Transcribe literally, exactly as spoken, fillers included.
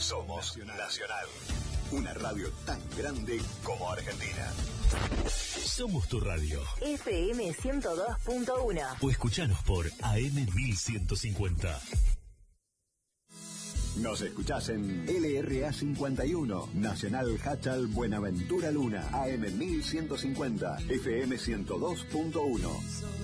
Somos Nacional. Una radio tan grande como Argentina. Somos tu radio. F M ciento dos punto uno. O escuchanos por A M mil ciento cincuenta. Nos escuchás en L R A cincuenta y uno, Nacional Hachal Buenaventura Luna, A M mil ciento cincuenta, F M ciento dos punto uno.